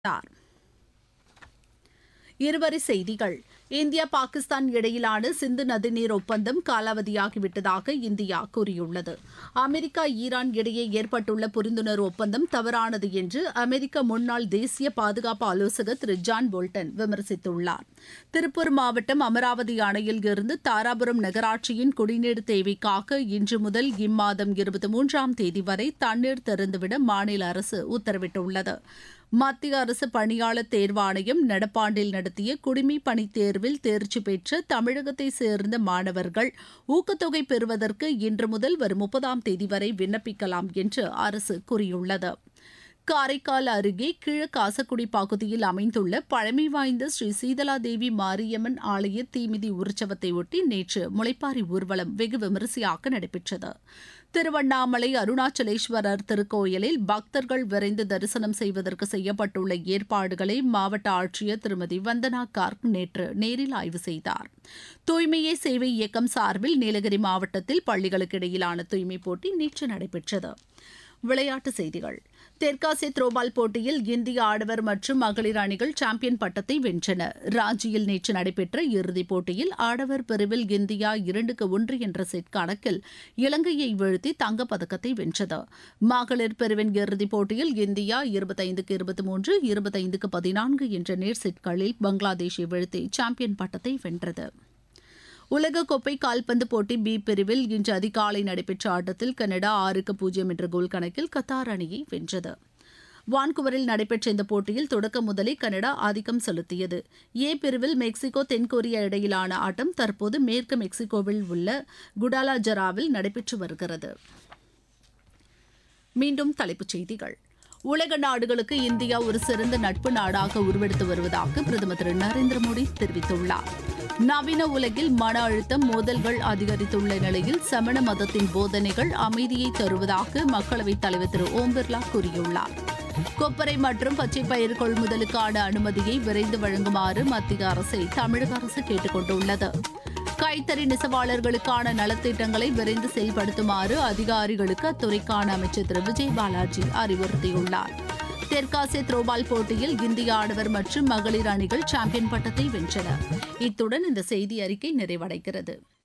தெரிவித்தார். இருவரி செய்திகள். இந்தியா பாகிஸ்தான் இடையிலான சிந்து நதிநீர் ஒப்பந்தம் காலாவதியாகிவிட்டதாக இந்தியா கூறியுள்ளது. அமெரிக்கா ஈரான் இடையே ஏற்பட்டுள்ள புரிந்துணர்வு ஒப்பந்தம் தவறானது என்று அமெரிக்க முன்னாள் தேசிய பாதுகாப்பு ஆலோசகர் திரு ஜான் போல்டன் விமர்சித்துள்ளார். திருப்பூர் மாவட்டம் அமராவதி அணையில் இருந்து தாராபுரம் நகராட்சியின் குடிநீர் தேவைக்காக இன்று முதல் இம்மாதம் 23ஆம் தேதி வரை தண்ணீர் திறந்துவிட மாநில அரசு உத்தரவிட்டுள்ளது. மத்திய அரசு பணியாளர் தேர்வாணையம் நடப்பாண்டில் நடத்திய குடிமைப் பணித் தேர்வில் தேர்ச்சி பெற்ற தமிழகத்தை சேர்ந்த மாணவர்கள் ஊக்கத்தொகை பெறுவதற்கு இன்று முதல் வரும் 30ஆம் தேதி வரை விண்ணப்பிக்கலாம் என்று அரசு கூறியுள்ளது. காரைக்கால் அருகே கிழக்காசக்குடி பகுதியில் அமைந்துள்ள பழமை வாய்ந்த ஸ்ரீ சீதலாதேவி மாரியம்மன் ஆலய தீமிதி உற்சவத்தையொட்டி நேற்று முளைப்பாரி ஊர்வலம் வெகு விமரிசையாக நடைபெற்றது. திருவண்ணாமலை அருணாச்சலேஸ்வரர் திருக்கோயிலில் பக்தர்கள் விரைந்து தரிசனம் செய்வதற்கு செய்யப்பட்டுள்ள ஏற்பாடுகளை மாவட்ட ஆட்சியர் திருமதி வந்தனா கார்க் நேற்று நேரில் ஆய்வு செய்தார். தூய்மையே சேவை இயக்கம் சார்பில் நீலகிரி மாவட்டத்தில் பள்ளிகளுக்கு இடையிலான தூய்மைப் போட்டி நேற்று நடைபெற்றது. விளையாட்டுச் செய்திகள். தெற்காசிய த்ரோபால் போட்டியில் இந்திய ஆடவர் மற்றும் மகளிர் அணிகள் சாம்பியன் பட்டத்தை வென்றன. ராஞ்சியில் நேற்று நடைபெற்ற இறுதிப் போட்டியில் ஆடவர் பிரிவில் இந்தியா 2-1 என்ற செட் கணக்கில் இலங்கையை வீழ்த்தி தங்கப்பதக்கத்தை வென்றது. மகளிர் பிரிவின் இறுதிப் போட்டியில் இந்தியா 25-23, 25-14 என்ற நேர் செட்களில் பங்களாதேஷை வீழ்த்தி சாம்பியன் பட்டத்தை வென்றது. உலகக்கோப்பை கால்பந்து போட்டி பி பிரிவில் இன்று அதிகாலை நடைபெற்ற ஆட்டத்தில் கனடா 6-0 என்ற கோல் கணக்கில் கத்தார் அணியை வென்றது. வான்குவரில் நடைபெற்ற இந்த போட்டியில் தொடக்க முதலே கனடா ஆதிக்கம் செலுத்தியது. ஏ பிரிவில் மெக்சிகோ தென்கொரியா இடையிலான ஆட்டம் தற்போது மேற்கு மெக்சிகோவில் உள்ள குடாலாஜராவில் நடைபெற்று வருகிறது. மீண்டும் தலைப்புச் செய்திகள். உலக நாடுகளுக்கு இந்தியா ஒரு சிறந்த நட்பு நாடாக உருவெடுத்து வருவதாக பிரதமர் திரு நரேந்திர மோடி தெரிவித்துள்ளார். நவீன உலகில் மன அழுத்தம், மோதல்கள் அதிகரித்துள்ள நிலையில் சமண மதத்தின் போதனைகள் அமைதியை தருவதாக மக்களவைத் தலைவர் திரு ஓம் பிர்லா கூறியுள்ளார். கொப்பரை மற்றும் பச்சை பயிர் கொள்முதலுக்கான அனுமதியை விரைந்து வழங்குமாறு மத்திய அரசை தமிழக அரசு கேட்டுக் கொண்டுள்ளது. கைத்தறி நெசவாளர்களுக்கான நலத்திட்டங்களை விரைந்து செயல்படுத்துமாறு அதிகாரிகளுக்கு அத்துறைக்கான அமைச்சர் திரு விஜய் பாலாஜி அறிவுறுத்தியுள்ளார். தெற்காசிய த்ரோபால் போட்டியில் இந்திய ஆடவர் மற்றும் மகளிர் அணிகள் சாம்பியன் பட்டத்தை வென்றன. இத்துடன் இந்த செய்தி அறிக்கை நிறைவடைகிறது.